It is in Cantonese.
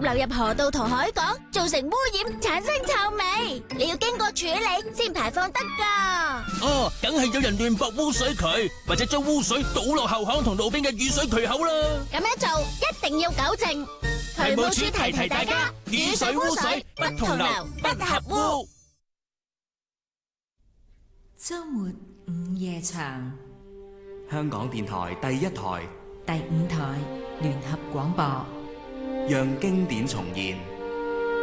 流入河道同海港，造成污染，產生臭味。你要經過處理先排放得㗎。 哦，梗係有人亂駁污水渠，或者將污水倒落後巷同路邊嘅雨水渠口啦。 咁樣做一定要糾正。渠務署提提大家，雨水污水不同流，不合污。 周末午夜場， 香港電台第一台、 第5台聯合廣播， 讓經典重現。